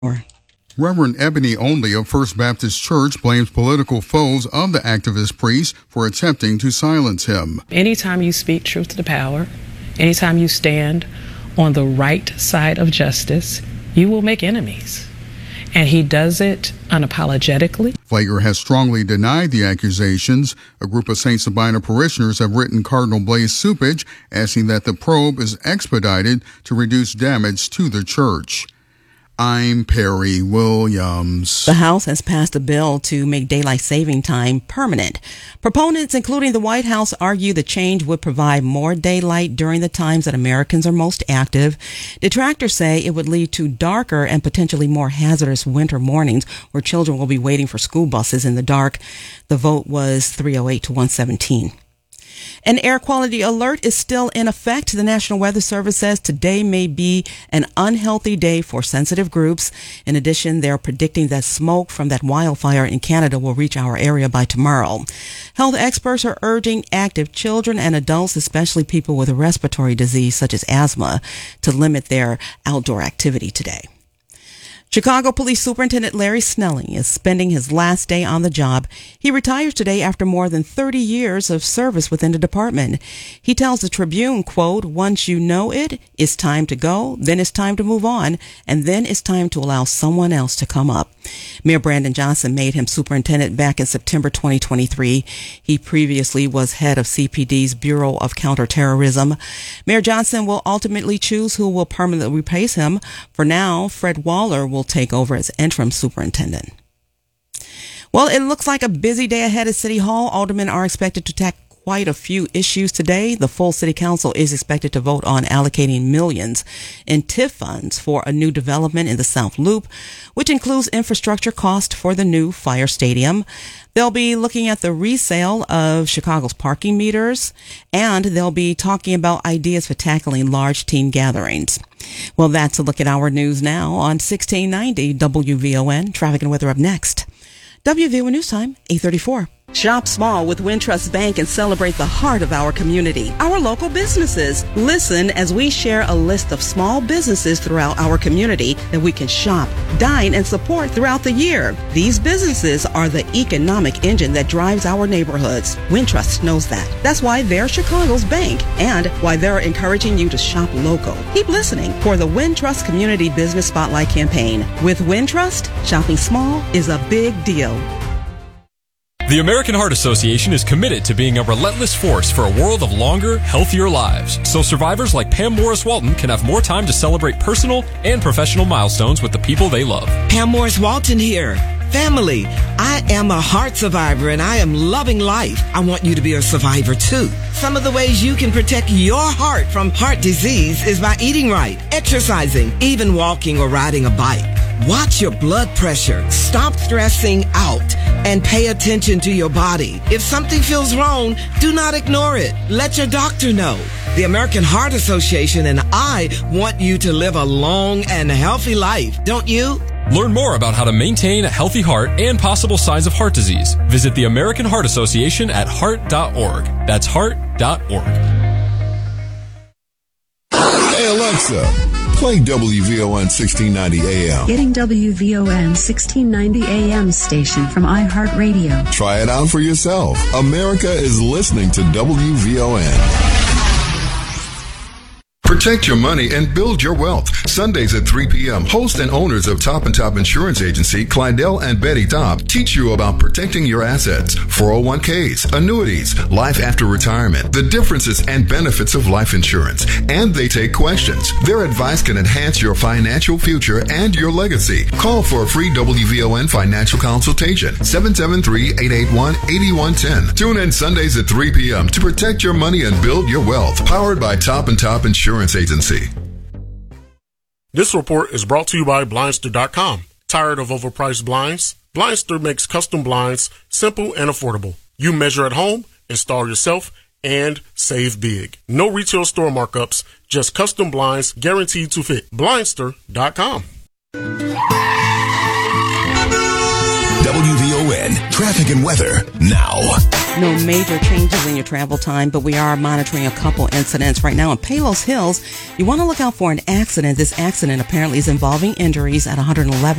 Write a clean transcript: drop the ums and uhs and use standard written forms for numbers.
Reverend Ebony Only of First Baptist Church blames political foes of the activist priest for attempting to silence him. Anytime you speak truth to the power, anytime you stand on the right side of justice, you will make enemies. And he does it unapologetically. Pfleger has strongly denied the accusations. A group of St. Sabina parishioners have written Cardinal Blaise Cupich asking that the probe is expedited to reduce damage to the church. I'm Perry Williams. The House has passed a bill to make daylight saving time permanent. Proponents, including the White House, argue the change would provide more daylight during the times that Americans are most active. Detractors say it would lead to darker and potentially more hazardous winter mornings where children will be waiting for school buses in the dark. The vote was 308 to 117. An air quality alert is still in effect. The National Weather Service says today may be an unhealthy day for sensitive groups. In addition, they're predicting that smoke from that wildfire in Canada will reach our area by tomorrow. Health experts are urging active children and adults, especially people with a respiratory disease such as asthma, to limit their outdoor activity today. Chicago Police Superintendent Larry Snelling is spending his last day on the job. He retires today after more than 30 years of service within the department. He tells the Tribune, quote, "Once you know it, it's time to go, then it's time to move on, and then it's time to allow someone else to come up." Mayor Brandon Johnson made him superintendent back in September 2023. He previously was head of CPD's Bureau of Counterterrorism. Mayor Johnson will ultimately choose who will permanently replace him. For now, Fred Waller will take over as interim superintendent. Well, it looks like a busy day ahead at City Hall. Aldermen are expected to tackle quite a few issues today. The full City Council is expected to vote on allocating millions in TIF funds for a new development in the South Loop, which includes infrastructure cost for the new fire stadium. They'll be looking at the resale of Chicago's parking meters, and they'll be talking about ideas for tackling large teen gatherings. Well, that's a look at our news now on 1690 WVON. Traffic and weather up next. WVON News Time, 8:34. Shop small with Wintrust Bank and celebrate the heart of our community, our local businesses. Listen as we share a list of small businesses throughout our community that we can shop, dine, and support throughout the year. These businesses are the economic engine that drives our neighborhoods. Wintrust knows that. That's why they're Chicago's bank and why they're encouraging you to shop local. Keep listening for the Wintrust Community Business Spotlight campaign. With Wintrust, shopping small is a big deal. The American Heart Association is committed to being a relentless force for a world of longer, healthier lives, so survivors like Pam Morris Walton can have more time to celebrate personal and professional milestones with the people they love. Pam Morris Walton here. Family, I am a heart survivor and I am loving life. I want you to be a survivor too. Some of the ways you can protect your heart from heart disease is by eating right, exercising, even walking or riding a bike. Watch your blood pressure, stop stressing out, and pay attention to your body. If something feels wrong, do not ignore it. Let your doctor know. The American Heart Association and I want you to live a long and healthy life, don't you? Learn more about how to maintain a healthy heart and possible signs of heart disease. Visit the American Heart Association at heart.org. That's heart.org. Hey, Alexa, play WVON 1690 AM. Getting WVON 1690 AM station from iHeartRadio. Try it out for yourself. America is listening to WVON. Protect your money and build your wealth. Sundays at 3 p.m., host and owners of Top & Top Insurance Agency, Clydell and Betty Top, teach you about protecting your assets, 401ks, annuities, life after retirement, the differences and benefits of life insurance, and they take questions. Their advice can enhance your financial future and your legacy. Call for a free WVON financial consultation, 773-881-8110. Tune in Sundays at 3 p.m. to protect your money and build your wealth. Powered by Top & Top Insurance Agency. This report is brought to you by Blindster.com. Tired of overpriced blinds? Blindster makes custom blinds simple and affordable. You measure at home, install yourself, and save big. No retail store markups, just custom blinds guaranteed to fit. Blindster.com. WVON traffic and weather now. No major changes in your travel time, but we are monitoring a couple incidents right now in Palos Hills. You want to look out for an accident. This accident apparently is involving injuries at 111